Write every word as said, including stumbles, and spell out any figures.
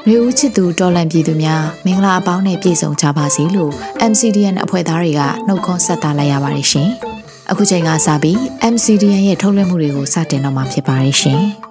လူဦးချစ်သူတော်လန်ပြည်သူများမင်္ဂလာအပေါင်းနဲ့ပြည့်စုံကြပါစေလို့ M C D N အဖွဲ့သားတွေကနှုတ်ခွန်းဆက်သလိုက်ရပါတယ်ရှင်။အခုချိန်ကစပြီး M C D N ရဲ့ထုတ်လွှင့်မှုတွေကိုစတင်တော့မှာဖြစ်ပါတယ်ရှင်။